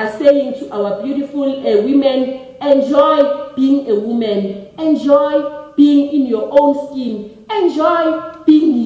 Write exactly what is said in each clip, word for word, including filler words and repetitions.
are saying to our beautiful uh, women, enjoy being a woman, enjoy being in your own skin, enjoy being you.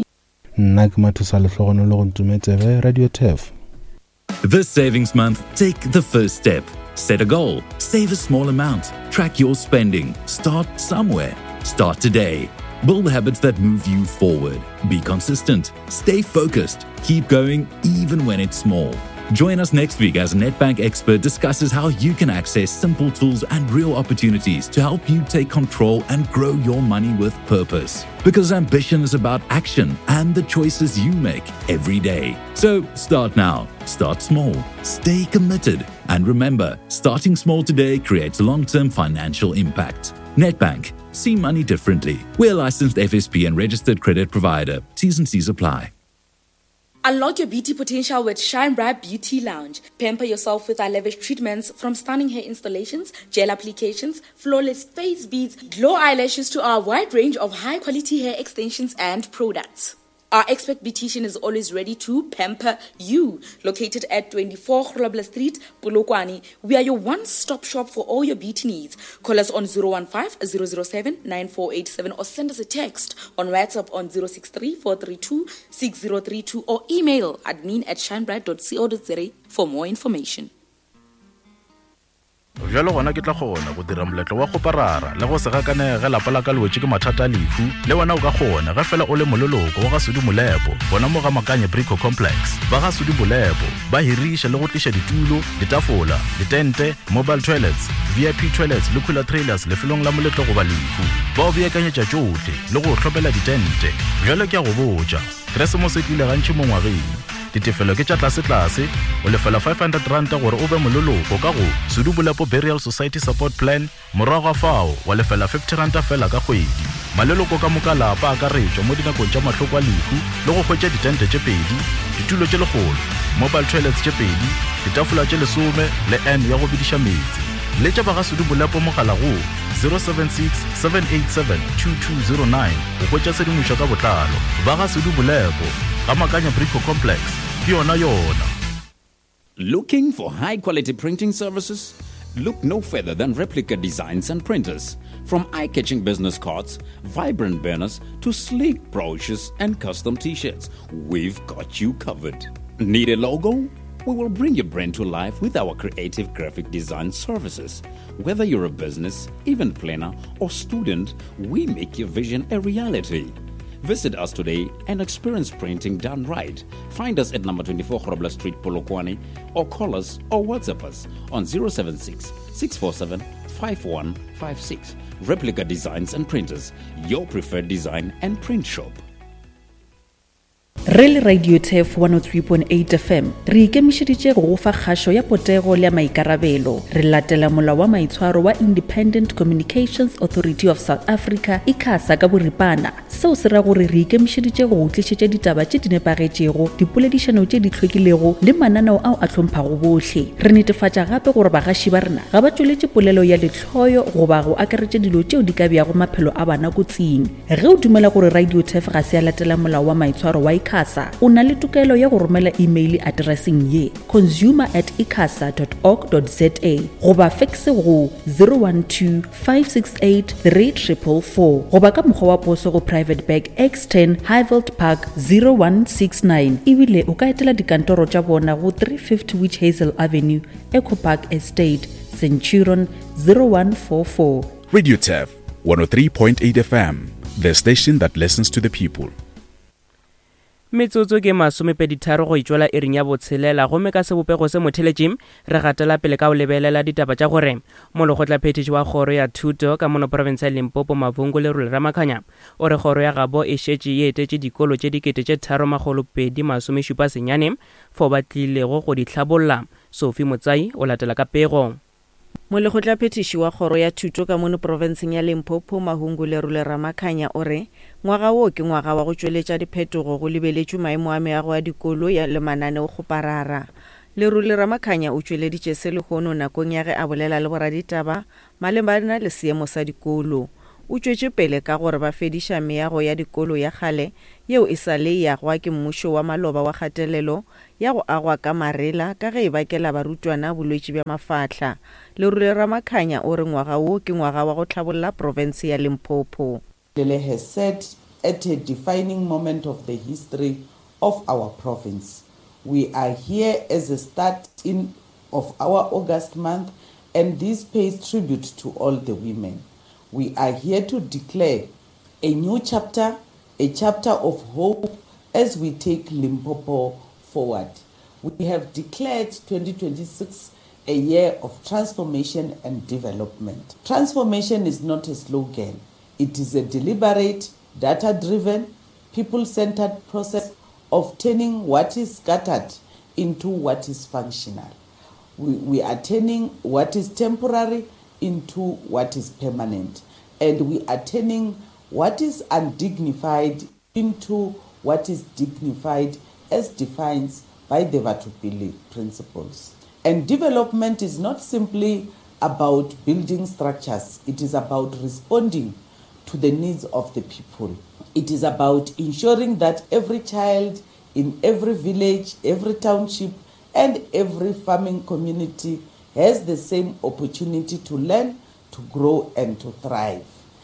Radio T F. This savings month, take the first step. Set a goal. Save a small amount. Track your spending. Start somewhere. Start today. Build habits that move you forward. Be consistent. Stay focused. Keep going even when it's small. Join us next week as a Nedbank expert discusses how you can access simple tools and real opportunities to help you take control and grow your money with purpose. Because ambition is about action and the choices you make every day. So start now. Start small. Stay committed. And remember, starting small today creates long-term financial impact. Nedbank. See money differently. We're a licensed F S P and registered credit provider. T's and C's apply. Unlock your beauty potential with Shine Bright Beauty Lounge. Pamper yourself with our lavish treatments from stunning hair installations, gel applications, flawless face beads, glow eyelashes to our wide range of high-quality hair extensions and products. Our expert beautician is always ready to pamper you. Located at twenty-four Grobler Street, Polokwane, we are your one-stop shop for all your beauty needs. Call us on zero one five, zero zero seven, nine four eight seven or send us a text on WhatsApp on zero six three, four three two, six zero three two or email admin at shinebright dot co dot za for more information. Jalo gona ke tla gona go dira moletlo wa go parara le go se gakane ge lapa la ka lwetse ke mathata lefu le wena o ka gona ge fela o le mololoko wa ga Sudi Molepo bona mo ga Makanye Brico Complex ba ga Sudi Molepo ba hirisha le go tlisha ditulo ditafola ditente mobile toilets V I P toilets le cooler trailers le filong la moletlo go ba lefu ba o beakanyetša tšohle le go hlopela ditente jalo ke a go botša Christmas e tlile gantši mo ngwageng ditefelo ke tša tlase tlase o lefela five hundred rand gore o be mololoko ka go Sudi Molepo Burial Society Support Plan morago fao wa lefela fifty rand fela ka kgwedi maleloko ka moka lapa a ka retšwa mo dinakong tša mahloko a lefu le go hwetša ditente tše pedi ditulo tše legolo mobile toilets tše pedi ditafola tše lesome le n ya go bidiša metsi le tša ba ga Sudi Molepo mogala go zero seven six, seven eight seven, two two zero nine o hwetša sedimošo ka botlalo ba ga Sudi Molepo ga Makanye Brico Complex yona yona. Looking for high-quality printing services? Look no further than Replica Designs and Printers. From eye-catching business cards, vibrant banners, to sleek brochures and custom t-shirts, we've got you covered. Need a logo? We will bring your brand to life with our creative graphic design services. Whether you're a business, event planner, or student, we make your vision a reality. Visit us today and experience printing done right. Find us at number twenty-four Grobler Street, Polokwane, or call us or WhatsApp us on zero seven six, six four seven, five one five six. Replica Designs and Printers, your preferred design and print shop. Real Radio T F one oh three point eight F M re ikemišeditše go fa kgašo ya potego le maikarabelo re latela molao wa maitshwaro wa Independent Communications Authority of South Africa ICASA ka boripana seo se ra gore re ikemišeditše go tlišetša ditaba tše di nepagetšego dipoledišano tše di hlwekilego le mananeo ao a hlomphang bohle re netefatša gape gore bagaši ba rena ga ba tšweletše polelo ya letlhoyo goba go akaretša dilo tšeo di ka beago maphelo a bana kotsing ge o dumela gore Radio T F ga se a latela molao wa maitshwaro wa ICASA o na le tokelo ya go romela email addressing ye consumer at icasa dot org dot za goba faxe go zero one two, five six eight, three four four four goba ka mokgwa wa poso go Private Bag X ten Highveld Park zero one six nine ebile o ka etela dikantoro tša bona go three fifty Witch Hazel Avenue Eco Park Estate Centurion zero one four four. Radio T F one oh three point eight F M, the station that listens to the people. Metsotso ke masomepeditharo go itšwela e reng ya botshelela gomme ka sebopego se motheletšeng re gatela pele ka o lebelela ditaba tša gore molokgotlaphetiši wa kgoro ya thuto ka mono province ya Limpopo Mavungu Lerole Ramakhanya o re kgoro ya gabo e šetše e etetše dikolo tše dikete tše tharo magolo pedi masomešupa senyane fo ba tlilego go di hlabolla. Sophie Motsai o latela ka pego. Molekgotlaphetiši wa kgoro ya thuto ka mono provinceng ya Limpopo Mavungu Lerole Ramakhanya o re ngwaga wo ke ngwaga wa go tšweletša diphetogo go lebeletšwe maemo a meago a dikolo ya le mananeo go parara. Lerole Ramakhanya o tšweleditše selehono nakong ya ge a bolela le boraditaba malebana le seemo sa dikolo. o tšwetše pele ka gore ba fediša meago ya dikolo ya kgale yeo e sa le ya gwa ke mmušo wa maloba wa kgatelelo ya go agwa ka marela ka ge e bakela barutwana bolwetši bja mafahla. Lerole Ramakhanya o re ngwaga wo ke ngwaga wa go tlhabolola province ya Limpopo. Lele has said at a defining moment of the history of our province. We are here as a start in of our August month, and this pays tribute to all the women. We are here to declare a new chapter, a chapter of hope as we take Limpopo forward. We have declared twenty twenty-six a year of transformation and development. Transformation is not a slogan. It is a deliberate, data-driven, people-centered process of turning what is scattered into what is functional. We, we are turning what is temporary into what is permanent. And we are turning what is undignified into what is dignified as defined by the Vatupili principles. And development is not simply about building structures. It is about responding to the needs of the people. It is about ensuring that every child in every village, every township, and every farming community has the same opportunity to learn, to grow, and to thrive.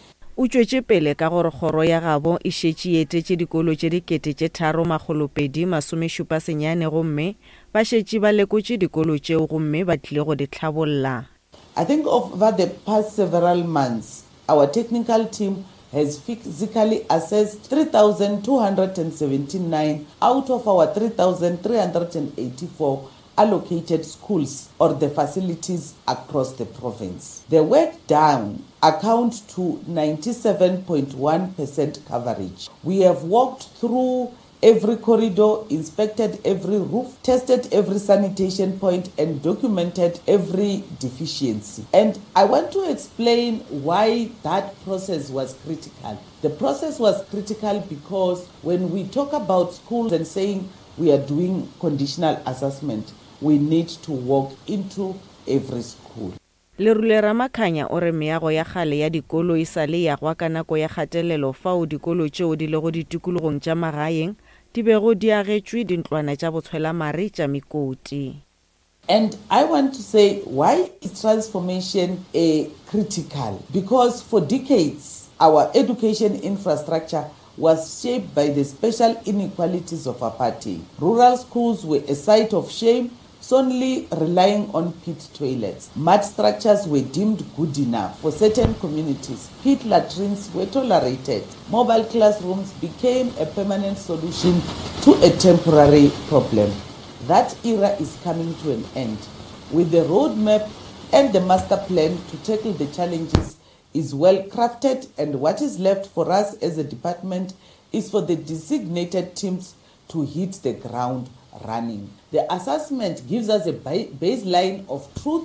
O tšwetše pele ka gore kgoro ya gabo e šetše etetše dikolo tše dikete tše tharo makgolo pedi masomešupa senyane gomme ba šetše ba lekotše dikolo tšeo gomme ba tlile go di tlhabolola. I think over the past several months, our technical team has physically assessed three thousand two hundred seventy-nine out of our three thousand three hundred eighty-four allocated schools or the facilities across the province. The work done account to ninety-seven point one percent coverage. We have walked through every corridor, inspected every roof, tested every sanitation point, and documented every deficiency. And I want to explain why that process was critical. The process was critical because when we talk about schools and saying we are doing conditional assessment, we need to walk into every school. Lerole Ramakhanya o re meago ya kgale ya dikolo e sa le ya gwa ka nako ya kgatelelo fao dikolo tšeo di lego ditikologong tša magaeng di bego di agetšwe dintlwana tša botshwela mare tša mekoti. And I want to say, why is transformation a critical? Because for decades, our education infrastructure was shaped by the special inequalities of apartheid. Rural schools were a site of shame, solely relying on pit toilets. Mud structures were deemed good enough for certain communities. Pit latrines were tolerated. Mobile classrooms became a permanent solution to a temporary problem. That era is coming to an end. With the roadmap and the master plan to tackle the challenges is well crafted, and what is left for us as a department is for the designated teams to hit the ground running. The assessment gives us a baseline of truth.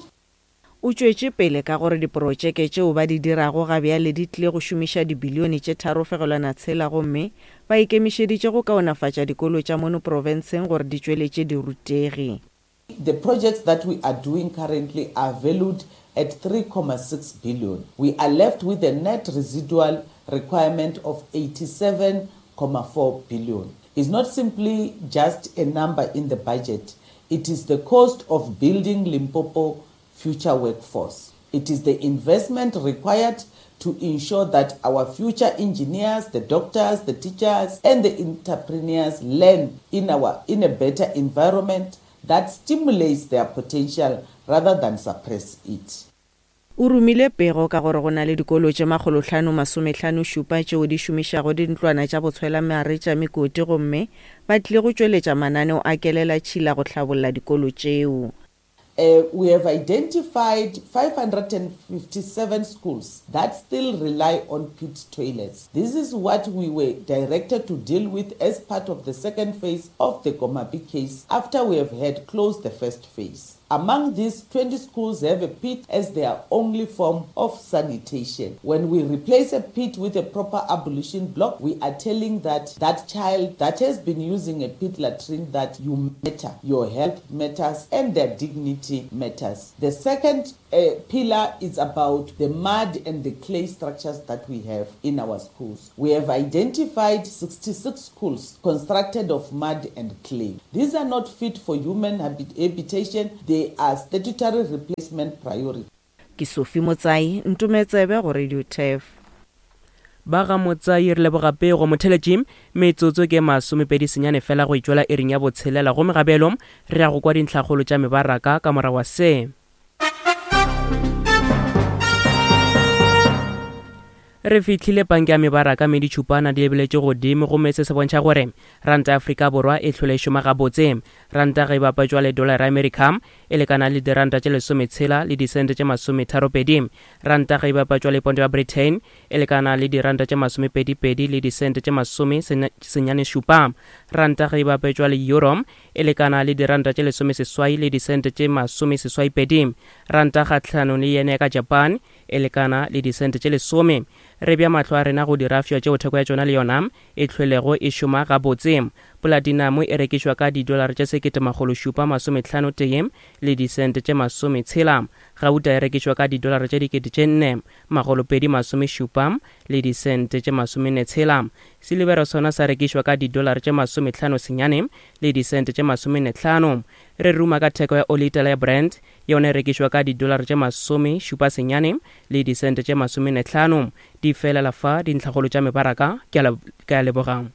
O tšwetše pele ka gore diprotšeke tšeo ba di dirago gabjale di tlile go šomiša dibilione tše tharo fegelwana tshela gomme ba ikemišeditše go kaonafatša dikolo tša mono provenseng gore di tšweletše dirutegi. The projects that we are doing currently are valued at three point six billion. We are left with a net residual requirement of eighty-seven point four billion. It's not simply just a number in the budget. It is the cost of building Limpopo future workforce. It is the investment required to ensure that our future engineers, the doctors, the teachers, and the entrepreneurs learn in our in a better environment that stimulates their potential rather than suppress it. O rumile pego ka gore go na le dikolo tše makgolo hlano masomehlano šupa tšeo di šomišago dintlwana tša botshwela mare tša mekoti gomme ba tlile go tšweletša mananeo a kelela tšhila go tlhabolola dikolo tšeo. Uh, we have identified five hundred fifty-seven schools that still rely on pit toilets. This is what we were directed to deal with as part of the second phase of the Komapi case after we have had closed the first phase. Among these, twenty schools have a pit as their only form of sanitation. When we replace a pit with a proper ablution block, we are telling that that child that has been using a pit latrine that you matter, your health matters and their dignity matters. The second uh, pillar is about the mud and the clay structures that we have in our schools. We have identified sixty-six schools constructed of mud and clay. These are not fit for human habit- habitation. They are statutory replacement priority. Ke Sophie Motsai, Ntumetsebe go Radio Tef. ba ga Motsai re lebogape go motheletšim metsotso ke masomepedi senyane fela go itšwela ering ya botshelela go megabelo re ya go kwa dintlhagolo tša mebaraka ka morago wa se. Re fitlhile panke ya mebaraka mme ditšhupana di lebeletse godimo gomme se se bontšha gore ranta ya Afrika Borwa e tlhole e šoma gabotse. Ranta ge e bapatšwa le dolara ya America e lekana le diranta tše lesometshela le disente tše masometharopedi. Ranta ge e bapatšwa le pondo ya Britain e lekana le diranta tše masomepedipedi le disente tše masome senyane šupa. Ranta ge e bapatšwa le euro e lekana le diranta tše lesomeseswai le disente tše masomeseswaipedi. Ranta kgahlano le yene ka Japan e lekana le disente tše lesome. Re bja mahlo a rena go dirafšwa tšeo theko ya tšona le yona e tlhwelego e šoma gabotse. Platinum e rekišwa ka didolara tše sekete magolo šupa masomehlano tee le disente tše masometshela. Gauta e rekišwa ka didolara tše dikete tše nne magolo pedi masomešupa le disente tše masomenetshela. Silibero sona sa rekišwa ka didolara tše masomehlano senyane le disente tše masomenehlano. Re ruma ka theko ya olitela ya Brent yone e rekišwa ka didolara tše masome šupa senyane le disente tše masomenehlano. Di felela fa dintlhagolo tša mebaraka ke a lebogang.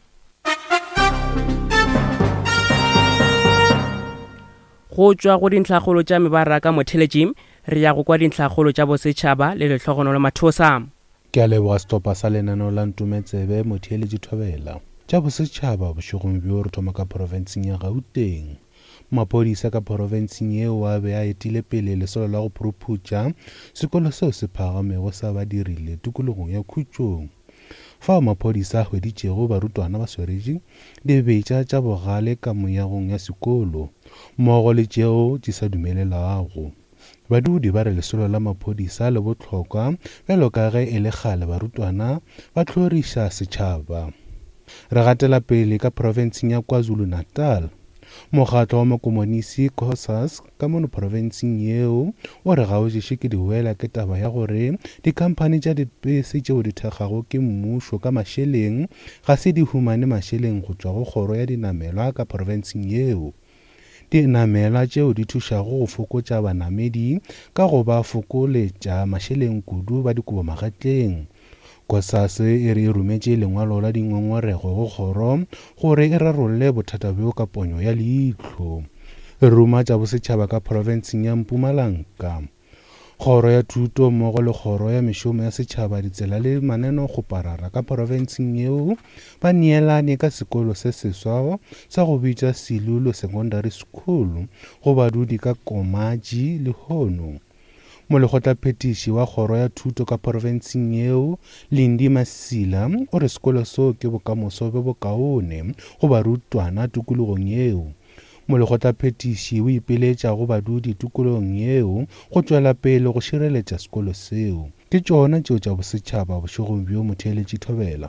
Go tšwa go dintlhagolo tša mebaraka motheletšim re ya go kwa dintlhagolo tša bosetšhaba le lehlogonolo mathosa. Ke a leboga stopa sa lenaneo la Ntumetsebe motheletši Thobela. Tša bosetšhaba bošegong bjo re thoma ka porofenseng ya Gauteng. Maphodisa ka porofenseng eo a be a etile pele lesolo la go phuruphutša sekolo seo se phagamego sa badirile tikologong ya Khutšong. Fao maphodisa a hweditšego barutwana ba sweretše dibetša tša bogale ka moyagong ya sekolo mmogo le tšeo di sa dumelelago. Badudi ba re lesolo la maphodisa le bohlokwa bjalo ka ge e le kgale barutwana ba hloriša setšhaba. Re gatela pele ka porofenseng ya KwaZulu Natal. Mokgatlo wa makomonisi COSAS ka mono porofenseng yeo o re gaošiše ke diwela ke taba ya gore dikhamphani tša dibese tšeo di thekgago ke mmušo ka mašeleng ga se di humane mašeleng go tšwa go kgoro ya dinamelwa ka porofenseng yeo. Dinamelwa tšeo di thušago go fokotša banamedi ka go ba fokoletša mašeleng kudu ba dikobo magatleng. COSAS e re e rumetše lengwalo la dingongorego go kgoro gore e rarolle bothata bjo ka ponyo ya leihlo. E ruma tša bosetšhaba ka porofenseng ya Mpumalanga. Kgoro ya thuto mmogo le kgoro ya mešomo ya setšhaba ditsela le maneno go parara ka porofenseng yeo ba neelane ka sekolo se seswa sa go bitša Silulu Secondary School go badudi ka Komaji le Hono. Molekgotla phetiši wa kgoro ya thuto ka porofenseng yeo Lindi Masila o re sekolo seo ke bokamoso be bokaone go barutwana tikologong yeo. Molekgotla phetiši o ipeletša go badudi tikologong yeo go tšwela pele go šireletša sekolo seo. Ke tšona tšeo tša bosetšhaba bošegong bjo motheletši Thobela.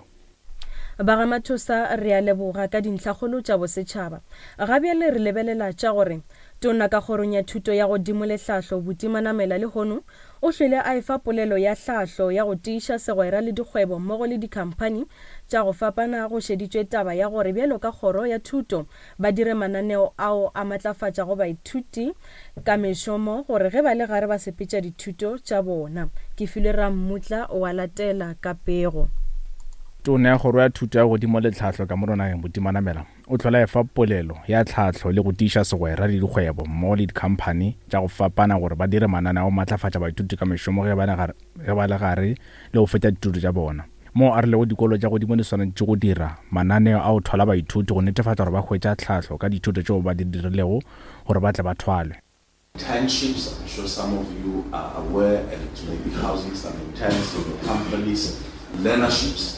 Ba ga Mathosa re a leboga ka dintlhagolo tša bosetšhaba. Gabjale re lebelela tša gore tona ka kgorong ya thuto ya godimo le hlahlo Butimanamela le Hono o hlwele a efa polelo ya hlahlo ya go tiiša segwera le dikgwebo mmogo le dikhamphani tša go fapana go šeditšwe taba ya gore bjalo ka kgoro ya thuto ba dire mananeo ao a matlafatša go baithuti ka mešomo gore ge ba le gare ba sepetša dithuto tša bona. Ke file Rammutla o a latela ka pego. Tona ya kgoro ya thuto ya godimo le tlhahlo ka moronageng Butimanamela o tlhola efa polelo ya tlhahlo le go tiiša segwera le dikgwebo mmogo le dikhamphani tša go fapana gore ba dire mananeo a matlafatša baithuti ka mešomo ge ba le gare le go fetša dithuto tša bona. Mo a re lego dikolo tša godimo le swanetše go dira mananeo a go thola baithuti go netefatša gore ba hwetša tlhahlo ka dithuto tšeo ba di dirilego gore ba tle ba thwalwe. Internships, I'm sure some of you are aware, and it may be housing some interns in your companies, learnerships,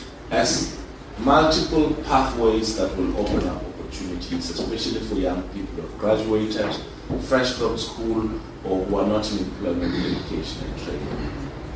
as multiple pathways that will open up opportunities, especially for young people who have graduated fresh from school or who are not in employment, education and training.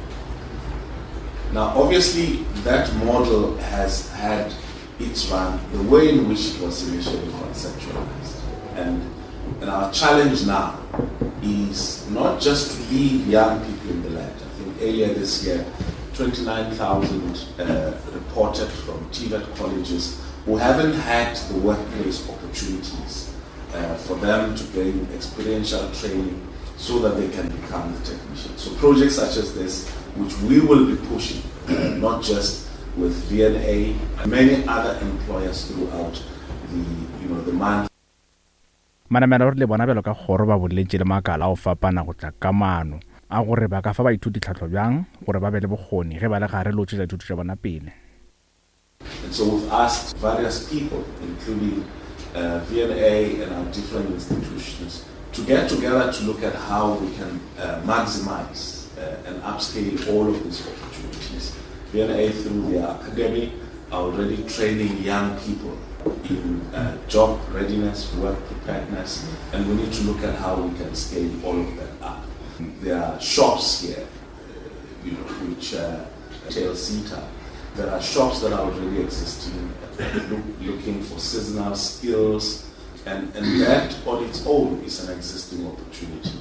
Now, obviously, that model has had its run the way in which it was initially conceptualized. And, and our challenge now is not just to leave young people in the land. I think earlier this year, twenty-nine thousand uh, reported from T V E T colleges who haven't had the workplace opportunities uh, for them to gain experiential training so that they can become the technicians. So projects such as this, which we will be pushing, uh, not just with V N A, and many other employers throughout the, you know, the month. Manamela re le bona belo ka gore ba boletse le makala o fapana go tla kamano a gore ba ka fa ba ithuti tlhatlho bjang gore ba be le bogoni ge ba le gare lo tšetša dithuto tša bona pele. And so we've asked various people, including uh, V N A and our different institutions, to get together to look at how we can uh, maximize uh, and upscale all of these opportunities. V N A, through their academy, are already training young people in uh, job readiness, work preparedness, and we need to look at how we can scale all of that up. There are shops here, uh, you know, which uh, tell CETA. There are shops that are already existing, look, looking for seasonal skills, and, and that on its own is an existing opportunity.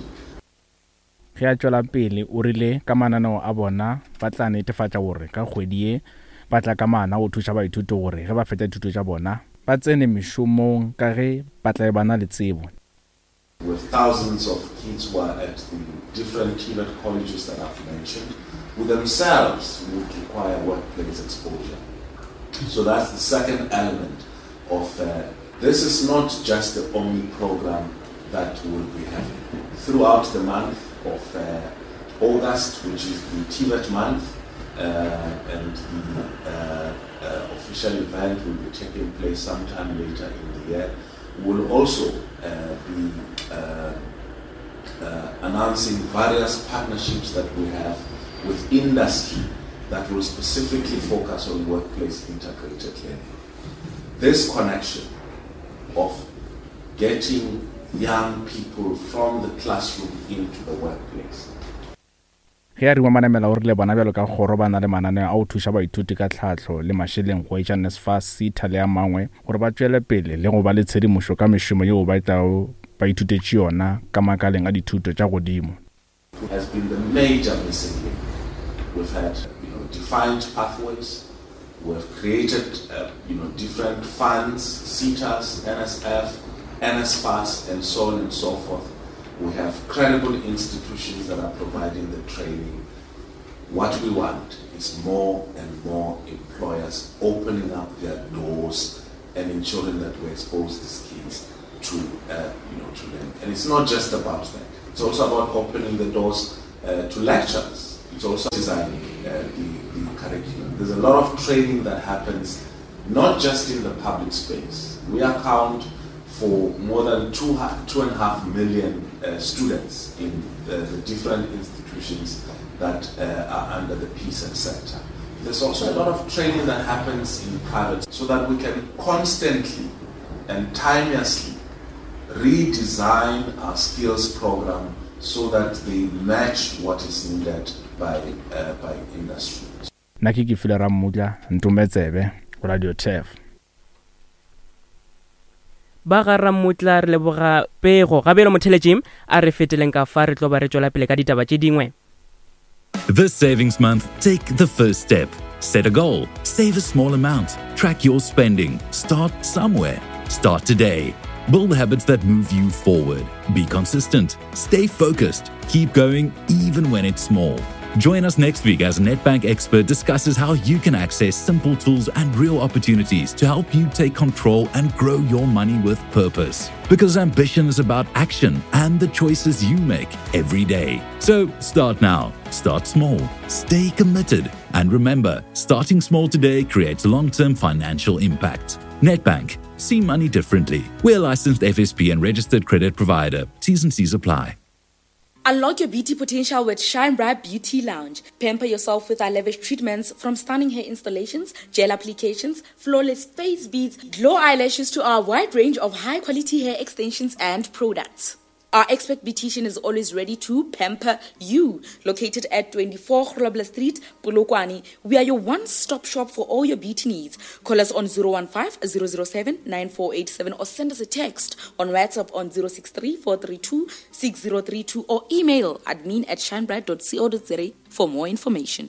Ge a tšwela pele o rile ka mananeo a bona ba tla netefatša gore ka kgwedi e ba tla ka maana go thuša baithuti gore ge ba fetša dithuto tša bona ba tsene mešomong ka ge ba tla ba na le tsebo. With thousands of kids who are at the different T V E T colleges that I've mentioned, who themselves would require workplace exposure. So that's the second element of uh, this is not just the only program that we'll be having. Throughout the month of uh, August, which is the T V E T month, uh, and the uh, uh, official event will be taking place sometime later in the year, we'll also uh, be uh, uh, announcing various partnerships that we have with industry that will specifically focus on workplace integrated learning. This connection of getting young people from the classroom into the workplace. Ge a riwa Manamela o rile bona bjalo ka goro ba na le mananeo a o thuša baithuti ka tlhatlho le mašeleng go etša NSFAS, CETA le a mangwe gore ba tšwele pele le go ba le tshedimošo ka mešomo yeo ba tlago ba ithutetše yona ka makaleng a dithuto tša godimo. Has been the major missing link. We've had, you know, defined pathways. We've created, uh, you know, different funds, CETAs, N S F, NSFAS, and so on and so forth. We have credible institutions that are providing the training. What we want is more and more employers opening up their doors and ensuring that we expose these kids to, uh, you know, to learn. And it's not just about that. It's also about opening the doors uh, to lecturers. It's also designing uh, the, the curriculum. There's a lot of training that happens not just in the public space. We account for more than two, two and a half million uh, students in the, the different institutions that uh, are under the peace and sector. There's also a lot of training that happens in private so that we can constantly and timelessly redesign our skills program so that they match what is needed by, uh, by industry. Naki ki file Ramudla, Ntumetsebe, Radio T F. Ba ga Ramutla re leboga pego gabelo mothele Jim a re feteleng ka fa re tlo ba re tswela pele ka ditaba tše dingwe. This savings month, take the first step. Set a goal. Save a small amount. Track your spending. Start somewhere. Start today. Build habits that move you forward. Be consistent. Stay focused. Keep going even when it's small. Join us next week as Nedbank expert discusses how you can access simple tools and real opportunities to help you take control and grow your money with purpose. Because ambition is about action and the choices you make every day. So start now. Start small. Stay committed. And remember, starting small today creates long-term financial impact. Nedbank. See money differently. We're a licensed F S P and registered credit provider. T's and C's apply. Unlock your beauty potential with Shine Bright Beauty Lounge. Pamper yourself with our lavish treatments from stunning hair installations, gel applications, flawless face beads, glow eyelashes to our wide range of high-quality hair extensions and products. Our expert beautician is always ready to pamper you. Located at twenty-four Grobler Street, Polokwane, we are your one-stop shop for all your beauty needs. Call us on zero one five, zero zero seven, nine four eight seven or send us a text on WhatsApp on zero six three, four three two, six zero three two or email admin at shinebright dot co dot za for more information.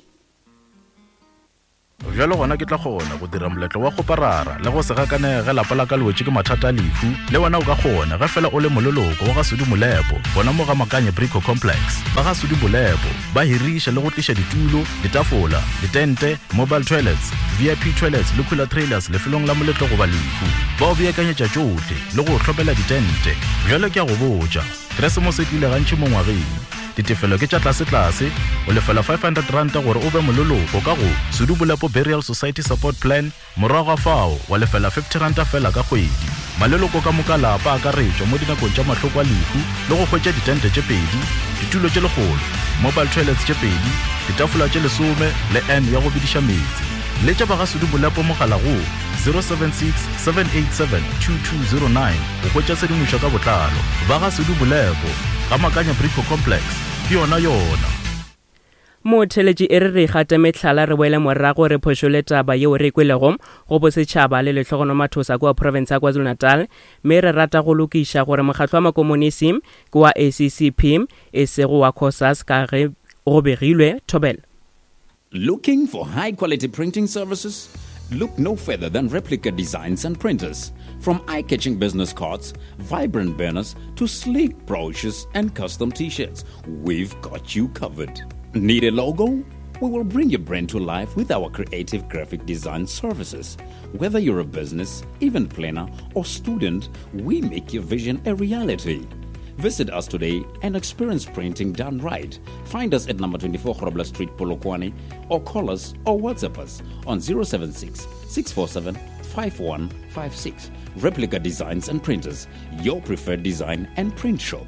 Jalo gona ke tla gona go dira moletlo wa go parara le go se gakanege lapa la ka lwetse ke mathata a lefu le wena o ka gona ga fela o le mololoko wa ga Sudi Molepo bona mo ga Makanya Brico Complex ba ga Sudi Molepo ba hirisha le go tlisha ditulo ditafola ditente mobile toilets V I P toilets le cooler trailers le felong la moletlo go ba lefu ba o beakanyetsa tsotlhe le go tlhopela ditente jalo ke a go botsa Christmas e tlile gantši mo ngwageng ditefelo ke tša tlase tlase o lefela five hundred rand gore o be mololoko ka go Sudi Molepo Burial Society Support Plan morago fao wa lefela fifty rand fela ka kgwedi maleloko ka moka lapa a ka retswa mo dinakong tša mahloko a lehu le go hwetša ditente tše pedi ditulo tše legolo mobile toilets tše pedi ditafola tše lesome le n ya go bediša metsi le tša ba ga Sudi Molepo mogala go zero seven six, seven eight seven, two two zero nine o hwetša sedimošo ka botlalo ba ga Sudi Molepo ga Makanya Brico Complex ke yona yona motheletši e re re gate metlhala re boele morago re phošole taba yeo re kwelego go bosetšhaba le letlhogono mathosa kwa province ya KwaZulu-Natal mme re rata go lokiša gore mokgatlo wa makomonisi ke wa A C C P e sego wa COSAS ka ge go begilwe Thobela. Looking for high-quality printing services? Look no further than Replica Designs and Printers. From eye-catching business cards, vibrant banners, to sleek brochures and custom t-shirts, we've got you covered. Need a logo? We will bring your brand to life with our creative graphic design services. Whether you're a business, event planner, or student, we make your vision a reality. Visit us today and experience printing done right. Find us at number twenty-four Grobler Street, Polokwane, or call us or WhatsApp us on zero seven six, six four seven, five one five six. Replica Designs and Printers, your preferred design and print shop.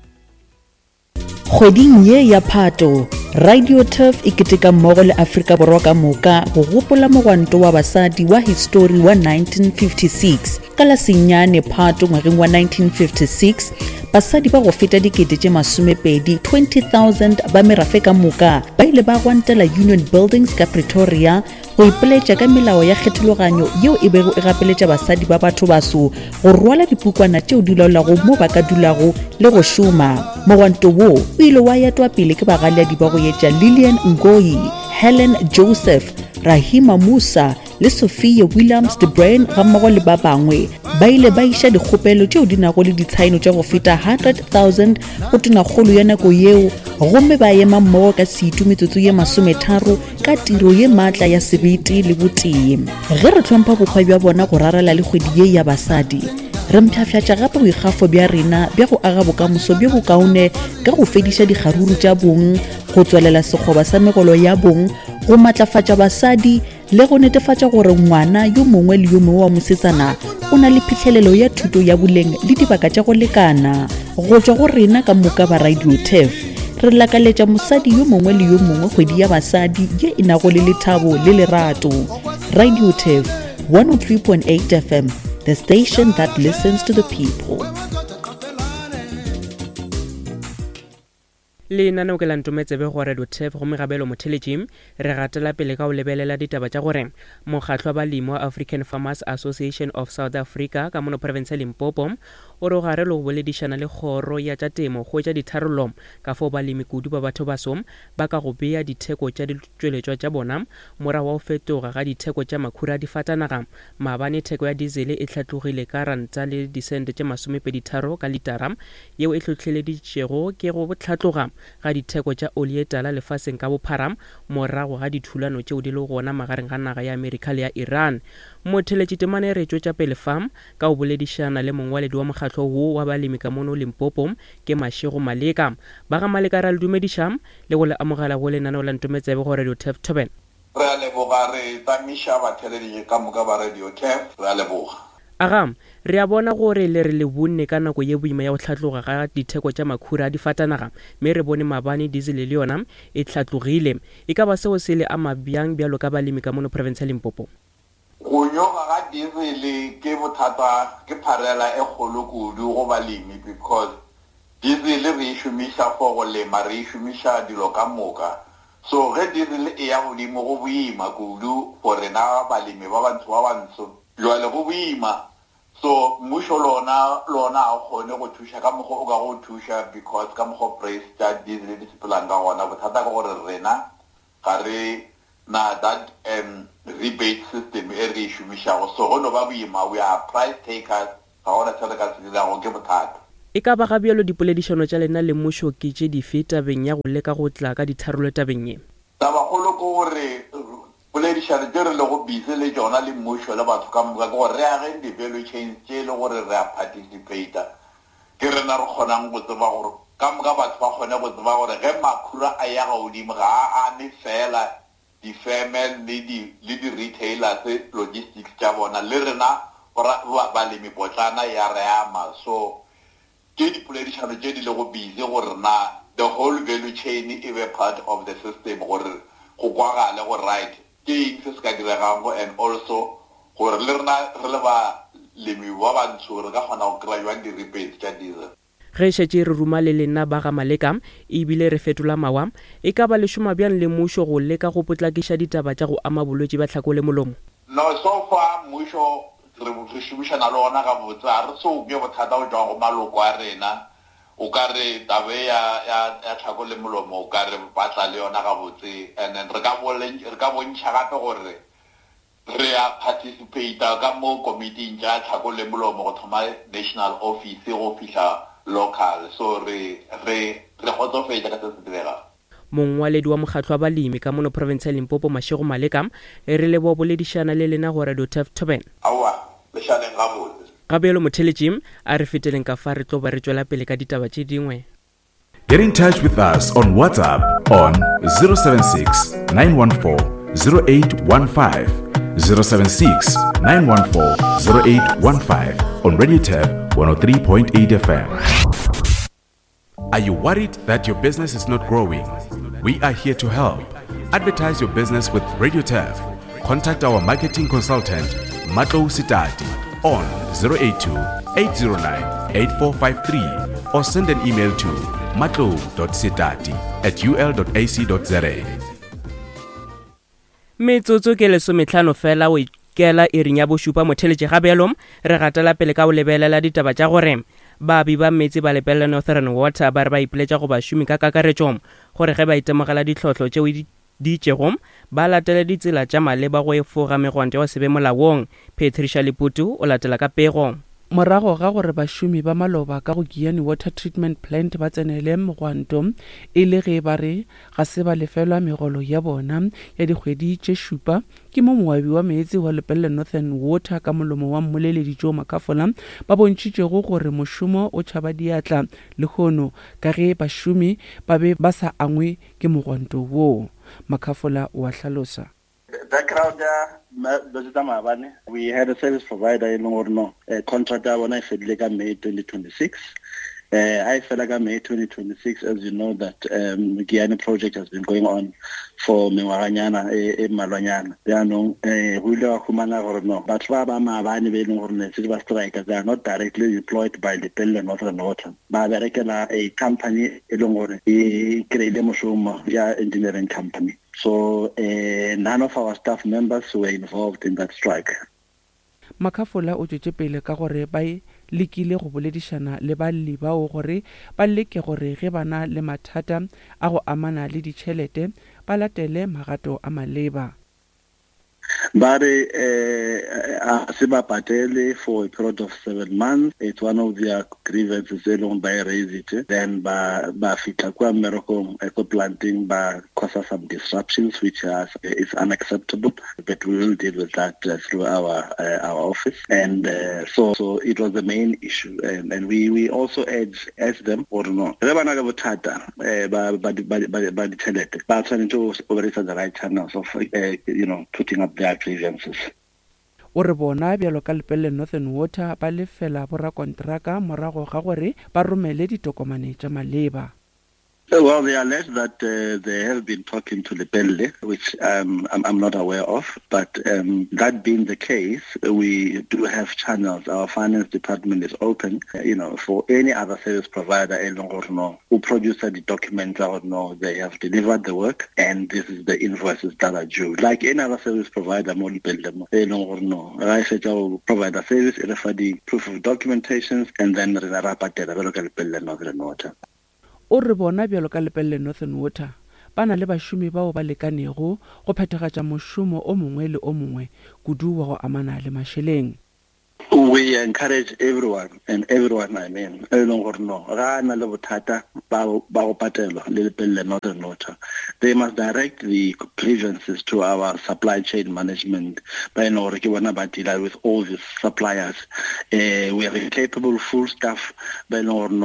Kgweding ye ya Phato, Radio Turf e keteka mmogo le Afrika Borwa ka moka go gopola mogwanto wa basadi wa history wa nineteen fifty-six. Ka la senyane Phato ngwageng wa nineteen fifty-six, basadi ba go feta dikete tše masomepedi twenty thousand ba merafe ka moka ba ile ba gwantela Union Buildings ka Pretoria go ipeletša ka melao ya kgetologanyo yeo e bego e gapeletša basadi ba batho baso go rwala dipukwana tšeo di laolago mo ba ka dulago le go šoma. Mogwanto wo o ile wa yatwa pele ke bagaleadi ba go yetša Lillian Ngoyi, Helen Joseph, Rahima Musa le Sophia Williams de Brain ga mmogo le ba bangwe ba ile ba iša dikgopelo tšeo di nago le ditshaeno tša go feta one hundred thousand go tonakgolo ya nako yeo gomme ba ema mmogo ka seitu metsotso ye masometharo ka tiro ye maatla ya sebete le botee. Ge re tlhompha bokgwa bja bona go rarela le kgwedi ye ya basadi, re mpšhafatša gape boikgafo bja rena bja go aga bokamoso bjo bokaone ka go fediša dikgaruru tša bong, go tswalela sekgoba sa megolo ya bong, go matlafatša basadi le go netefatša gore ngwana yo mongwe le yo mongwe wa mosetsana o na le phitlhelelo ya thuto ya boleng le dibaka tša go lekana. Go tšwa go rena ka moka ba Radio Turf, re lakaletša mosadi yo mongwe le yo mongwe kgwedi ya basadi ye e nago le lethabo le lerato. Radio Turf one oh three point eight F M, the station that listens to the people. le nana o ke la ntometsebe go Radio Turf go megabelo motheletši re gatela pele ka o lebelela ditaba tša gore mokgatlo wa balemi wa African Farmers Association of South Africa ka mono province ya Limpopo o re gare le go boledišana le kgoro ya tša temo go tša ditharollo ka fo balemi kudu ba batho baso ba ka go bea ditheko tša ditšweletšwa tša bona morago wa go fetoga ga ditheko tša makhura a difatanaga maabane theko ya diesel e hlatlogile ka ranta le disente tše masomepedi tharo ka litara yeo e tlhotlheleditšego ke go tlhatloga ga ditheko tša oli e tala lefaseng ka bophara morago ga dithulano tšeo di le gona magareng ga naga ya Amerika le ya Iran. Motheletši temane re tšwetša pele fam ka go boledišana le mongwaledi wa mokgatlo wo wa balemi ka mono Limpopo ke Mashego Maleka ba ga Maleka ra le dumediša le go le amogela go lenaneo la ntometsebe go Radio Turf. Thobela. Re a leboga re tamiša batheleditše ka moka ba Radio Turf, re a leboga. Agam, re a bona gore le re le bonne ka nako ye boima ya go tlhatloga ga ditheko tša makhura a difatanaga mme re bone maabane diesel le yona e tlhatlogile e ka ba seo se le ama bjang bjalo ka balemi ka mono province ya Limpopo. Go nyoga ga diesel ke bothata ke pharela e kgolo kudu go balemi because diesel re šomiša for go lema re šomiša dilo ka moka so ge diesel e ya godimo go boima kudu for rena balemi ba bantsho ba bantsho jwale go boima so mmušo lona lona a kgone go thuša ka mokgwa o ka go thuša because ka mokgwa price tša diesel di sepelang ka gona bothata ka gore rena ga re na that um, rebate system e re e šomišago so go no ba boima we are price takers ga gona tšhele ka se dirago ke bothata e ka ba ga bjalo dipoledišano tša lena le mmušo ke tše dife tabeng ya go leka go tla ka ditharolo tabeng ye tabagolo ke gore poledišano tše re le go bise le tšona le mmušo le batho ka moka ke gore re ageng di-value chains tše e le gore re a participata ke rena re kgonang go tseba gore ka moka batho ba kgone go tseba gore ge makhura a ya godimo ga a ane fela di-firme le di-retailers logistics tša bona le rena balemi potlana ya re ama so ke dipoledišano tše di le go busy gore na the whole value chain e be part of the system gore go kwagale go right ke eng se se ka diregango and also gore le rena re le balemi ba bantsho re ka kgona go kry-a jwang di-rebates tša diesel ge šetše re ruma le lena ba ga Maleka ebile re fetola mawa e ka ba le šoma bjang le mmušo go leka go potlakiša ditaba tša go ama bolwetši ba tlhakole molomo no so far mmušo re šomišana le ona ga botse a re soupye bothata go tšwa go maloko a rena o ka re tabe ya tlhakole molomo o ka re batla le yona ga botse and then re ka bontšha gape gore re a participata ka mo committing tša tlhakole molomo go thoma national office go fiša local so re re re kgotsofetša ka se se direga mongwaledi wa mokgatlo wa balemi ka mono province ya Limpopo Mashego Maleka e re le bo boledišana le lena go Radio T F Toben awa le shaneng ga botse gabelo motheletšim a re feteleng ka fa re tlo ba re tšwela pele ka ditaba tše dingwe. Get in touch with us on WhatsApp on zero seven six nine one four zero eight one five zero seven six nine one four zero eight one five on Radio T F one oh three point eight F M. Are you worried that your business is not growing? We are here to help. Advertise your business with Radio T F. Contact our marketing consultant, Matlo Sitati, on zero eight two eight zero nine eight four five three or send an email to matlo dot sitati at u l dot a c dot z a. Metsotso ke lesomehlano fela o ikela e reng ya bošupa motheletše gabelo re gatela pele ka o lebelela ditaba tša gore babi ba metsi ba lepella Northern Water ba re ba ipeletša go ba šomi ka kakaretšo gore ge ba itemogela ditlhotlho tšeo di tšego ba latela ditsela tša maleba go efoga megwanto ya go se be molaong. Patricia Leputu o latela ka pego morago ga gore bašomi ba maloba ka go Giyani Water Treatment Plant ba tsenele mogwanto e le ge ba re ga se ba lefelwa megolo ya bona ya dikgwedi tše šupa ke mo moabi wa meetse wa lepelle Northern Water ka molomo wa mmoleledi Joe Makafola ba bontšitšego gore mošomo o tšhaba diatla le kgono ka ge bašomi ba be ba sa angwe ke mogwanto woo. Makafola wa hlalosa background ya we had a service provider in Orno, a contractor when I said like May twenty twenty-six. Uh, I feel like May twenty twenty-six, as you know, that um, the Giyani project has been going on for Mewaganyana, e Malanyana. They are no, we are Humana or no, but Baba Mabani, silver strikers, they are not directly employed by the Pell Northern Water. But they are a company, a creative engineering company. So uh, none of our staff members were involved in that strike. Makafola o tšwetše pele ka gore ba lekile go boledišana le balli bao gore ba leke gore ge bana le mathata a go amana le ditšhelete ba latele magato a maleba. But uh, Siba Patele for a period of seven months, it's one of their grievances along by raise it. Then by by Fitakwa Miracle eco planting by cause some disruptions, which are, is unacceptable. But we will deal with that uh, through our uh, our office. And uh, so so it was the main issue. And, and we, we also urge urge them or no. Rebana Butata by by by by the telete. But trying to operate the right channels of uh, you know putting up their grievances. O re bona bjalo ka lepelle Northern Water ba lefela borakontraka morago ga gore ba romele ditokomane tša maleba. Uh, Well, they allege that uh, they have been talking to Lepelle, which um, I'm, I'm not aware of. But um, that being the case, we do have channels. Our finance department is open, uh, you know, for any other service provider, no, who produce the documents or no, they have delivered the work, and this is the invoices that are due. Like any other service provider, more Lepelle, no, I said our provider service, refer the proof of documentations, and then the rapatela, Lepelle, Northern Water. o re bona bjalo ka Lepelle Northern Water ba na le bašomi bao ba lekanego go phethagatša mošomo o mongwe le o mongwe kudu wa go amana le mašeleng. We encourage everyone, and everyone I mean, they must direct the grievances to our supply chain management by with all these suppliers. Uh, we have a capable full staff by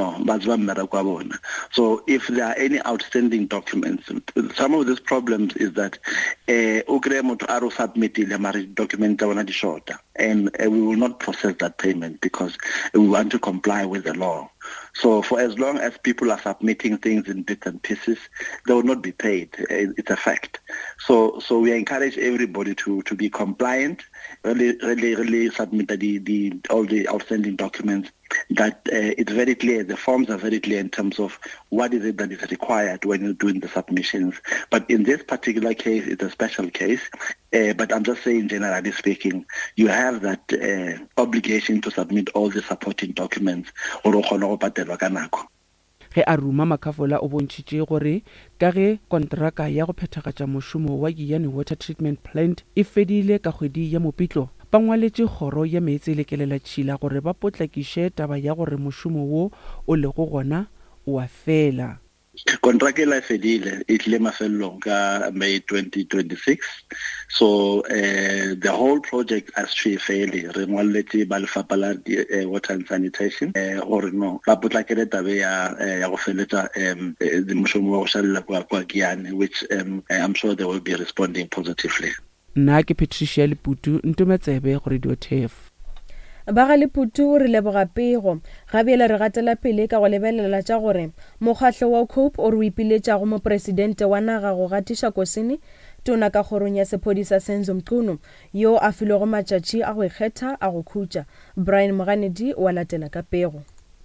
so if there are any outstanding documents, some of these problems is that uh, documents short, and uh, we will not process that payment because we want to comply with the law. So for as long as people are submitting things in bits and pieces, they will not be paid. It's a fact. So so we encourage everybody to, to be compliant, really, really, really submit the, the all the outstanding documents. That uh, it's very clear, the forms are very clear in terms of what is it that is required when you're doing the submissions. But in this particular case, it's a special case. Uh, but I'm just saying, generally speaking, you have that uh, obligation to submit all the supporting documents. Ge a ruma Makafola o bontšitše gore ka ge kontraka ya go phethagatša mošomo wa Giyani Water Treatment Plant e fedile ka kgwedi ya Mopitlo, ba ngwaletše kgoro ya meetse le kelela tšhila gore ba potlakiše taba ya gore mošomo wo o lego gona o a fela. Contract e la fedile e tlile mafelong ka May twenty twenty-six, so uh, the whole project actually failed. Re ngwaletse ba lefapha la water and sanitation gore no ba potlakele tabe ya ya go feletsa um the mošomo wa go šalela kwa kwa Giyani, which um, I'm sure they will be responding positively. Nna ke Patricia Leputu, Ntumetsebe go Radio T F. ba ga Leputu re leboga pego gabeele re gatela pele ka go lebelela tša gore mokgatlo wa COPE o re ipiletša go mopresidente wa naga go gatiša kosini tona ka kgorong ya sephodisa Senzo Mchunu yo a filego matšatši a go ikgetha a go khutša. Brian Moganedi wa latela ka pego.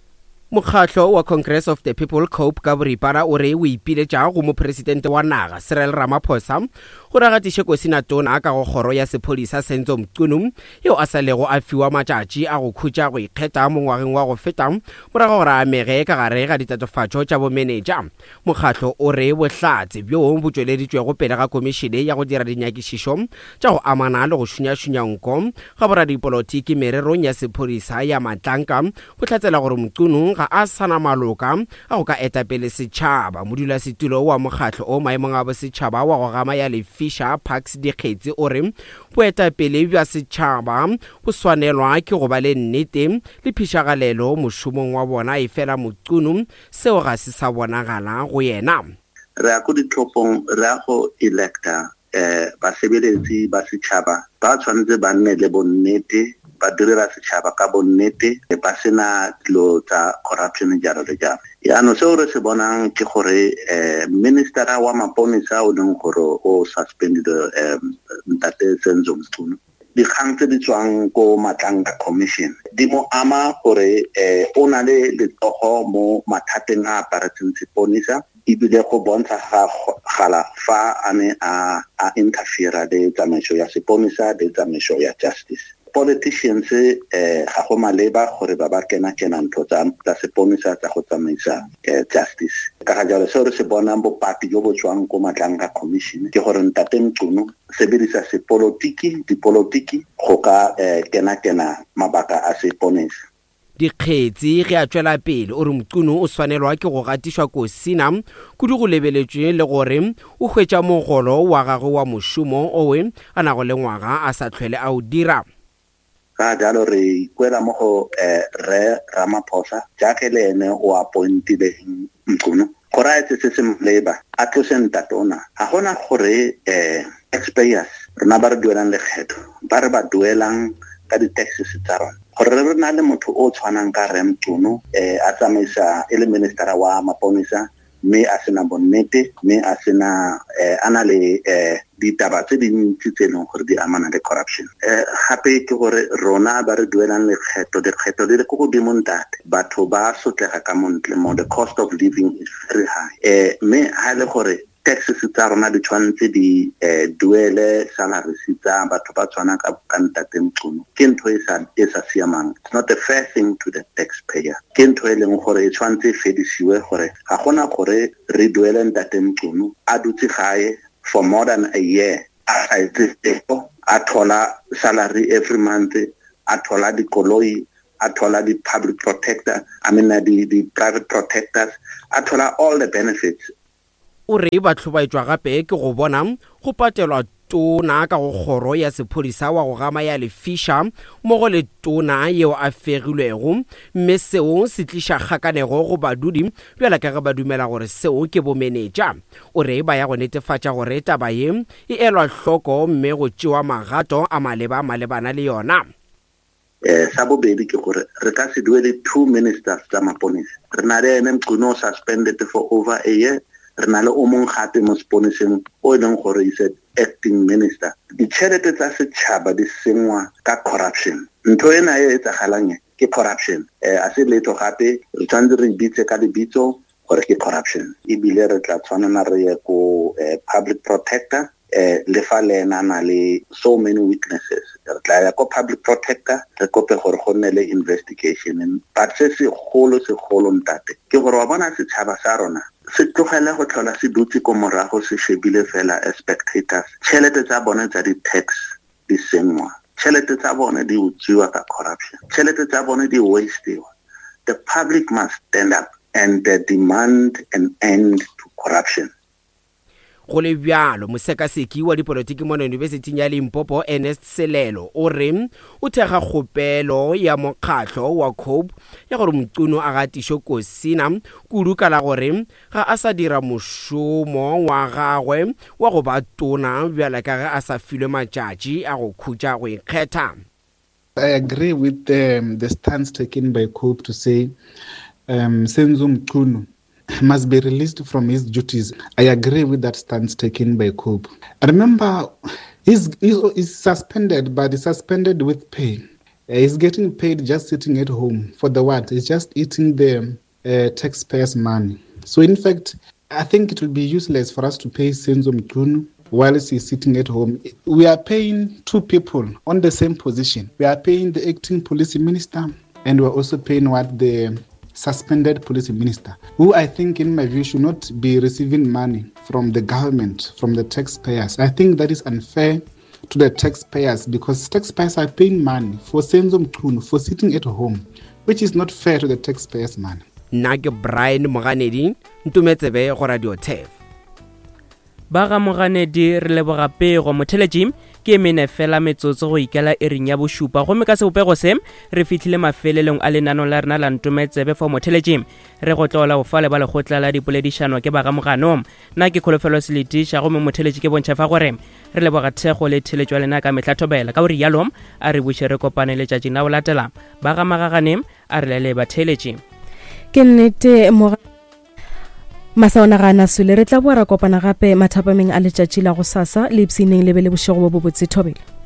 Mokgatlo wa Congress of the People COPE ka boripara o re o ipiletša go mopresidente wa naga Cyril Ramaphosa go ragatiše kosina tona ka go kgoro ya sephodisa Senzo Mchunu yo a sa lego a fiwa matšatši a go khutša go ikgetha mo ngwageng wa go feta morago gore a amege ka gare ga ditatofatšo tša bomenetša. Mokgatlo o re bohlatse bjo bo tšweleditšwe go pele ga komišene ya go dira dinyakišišo tša go amana le go šunya-šunya nko ga boradipolotiki mererong ya sephodisa ya Matlanka go hlatsela gore Mchunu ga a sana maloka a go ka etapele setšhaba. Modulasetulo wa mokgatlo o maemong a bosetšhaba wa go gama ya Fisher Parks dikgetsi o re boetapele bja setšhaba bo swanelwa ke go ba le nnete le phišagalelo mošomong wa bona e fela Mchunu seo ga se sa bonagala go yena. Re a go ditlhophong re a go electa eh basebeletsi ba setšhaba ba tshwanetse ba nne le bonnete ba direla setšhaba ka bonnete ba sena dilo tsa corruption jalo le jalo. Yaanong seo re se bonang ke gore eh ministera wa maponisa o leng gore o suspended um ntate Senzo Mchunu dikgang tse di tswang ko Matlanka Commission di mo ama gore eh o na le letsogo mo mathateng a aparetseng seponisa ibile go bontsha gala fa a ne a interfere le tsamaiso ya seponisa le tsamaiso ya justice. Politicians eh ga go maleba gore ba ba kena kena ntho tsa seponisa tsa go tsamaisa justice. Ka ga jalo se re se bona bo pati jo bo tswang ko Matlanka Commission ke gore ntate Mchunu sebedisa sepolotiki dipolotiki go ka kena kena mabaka a seponisa. Dikgetsi ge a tšwela pele o re Mchunu o swanelwa ke go gatišwa kosina kudu go lebeletšwe le gore o hwetša mogolo wa gagwe wa mošomo owe a nago le ngwaga a sa tlhwele a o dira. Ka jalo re ikwela mo go re Ramaphosa jaaka le ene o appointile Mchunu gore a etse se se maleba a tlose ntatona ga gona gore eh taxpayers rena ba re duelang lekgetho ba re ba duelang ka di-taxes tsa rona gore re na le motho o tshwanang ka Re Mchunu eh a tsamaisa e le ministera wa maponisa mme a sena bonnete, mme a sena eh, a na le eh, ditaba tse dintsi tse leng gore di amana le corruption. Eh, gape ke gore rona ba re duelang lekgetho, lekgetho le le ko godimo ntate, batho ba sotlega ka montle mo, the cost of living is very high. Eh, mme ha le gore taxes tsa rona di tshwanetse di eh, duele salaries tsa batho ba tshwana ka ntate Mchunu, ke ntho e sa e sa siamang. It's not a fair thing to the taxpayer. Ke ntho e leng gore e tshwanetse fedisiwe gore ga gona gore re duele ntate Mchunu a dutse gae for more than a year, a thola salary every month, a thola di koloi, a thola di public protector, I mean the, the private protectors, a thola all the benefits. O re batho ba etswa gape ke go bona go patelwa tona ka go kgoro ya sephodisa wa go gama ya Lefisha mo go le tona yeo a fegilwego, mme seo se tliša kgakanego go badudi bjala ka ge ba dumela gore seo ke bomenetša. O re ba ya go netefatša gore taba ye e elwa hloko mme go tšewa magato a maleba malebana le yona. Eh, sa bobedi ke gore re ka se duele two ministers tsa maponisa. Re na le ene Mchunu suspended for over a year. Re na le o mong gape mo seponiseng o leng gore is acting minister. Ditšhelete tsa setšhaba di sengwa ka corruption. Ntho ena e etsagalang ke corruption. Eh, a se letho gape re tshwanetse re bitse ka lebitso gore ke corruption. Ebile re tla tshwanela re ye ko eh, public protector, eh, le fa le ena na le so many weaknesses. Re tla ya ko public protector re kope gore go nne le investigation. But se se golo se golo ntate ke gore wa bona setšhaba sa rona se tlogela go tlhola se dutse ko morago se shebile fela as spectators. Tšhelete tsa bone tsa di-tax di sengwa, tšhelete tsa bone di utswiwa ka corruption, tšhelete tsa bone di wasteiwa. The public must stand up and uh, demand an end to corruption. Go le bjalo mosekaseki wa dipolotiki mo Yunibesiting ya Limpopo Ernest Selelo o re o thega kgopelo ya mokgatlo wa COPE ya gore Mchunu a gatišo kosina kudu ka la gore ga a sa dira mošomo wa gagwe wa go ba tona bjala ka ge a sa filwe matšatši a go khutša go ikgetha. I agree with um, the stance taken by COPE to say um, Senzo Mchunu must be released from his duties. I agree with that stance taken by COPE. I remember he's, he's suspended, but he's suspended with pay. Uh, he's getting paid just sitting at home. For the what? He's just eating the uh, taxpayers' money. So in fact, I think it will be useless for us to pay Senzo Mchunu whilst he's sitting at home. We are paying two people on the same position. We are paying the acting police minister, and we're also paying what the suspended police minister, who I think in my view should not be receiving money from the government, from the taxpayers. I think that is unfair to the taxpayers because taxpayers are paying money for Senzo Mchunu for sitting at home, which is not fair to the taxpayers' money. Nage Brian Moganedi, Ntumetsebe go Radio T F. Ba ga Moganedi re leboga pego motheletši ke mene fela metsotso go ikela e reng ya bošupa gomme ka sebopego se re fitlhile mafelelong a lenano la rena la Ntumetsebe for motheletši re go tlola go fa le ba lekgotla la dipoledišano ke ba ga mogano nna ke kholofelo seletiša gomme motheletši ke bontšha fa gore re leboga thego le theletšwa lena ka mehlathobela ka gore yalo a re buše re kopane letšatši na go latela ba ga magagane a re lele batheletši ke nnete mo Masaona gana sule re tla boa ra kopana gape mathapameng a letšatši la go sasa le ipsineng le be le bošego bo botse thobela.